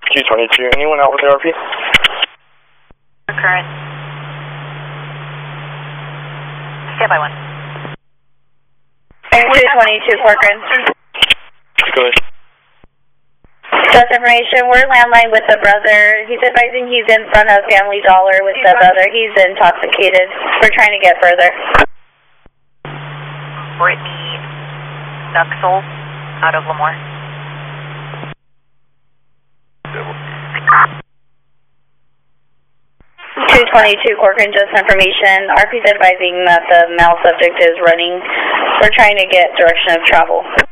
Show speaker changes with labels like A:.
A: 222, anyone out with ARP?
B: Current. Stand by 1.
C: 222, Corcoran.
A: Go ahead.
C: Just information, we're landline with the brother. He's advising he's in front of Family Dollar with the brother. He's intoxicated. We're trying to get further.
B: Brittany Duxel out of Lemoore.
C: 222, Corcoran, just information. RP's advising that the male subject is running. We're trying to get direction of travel.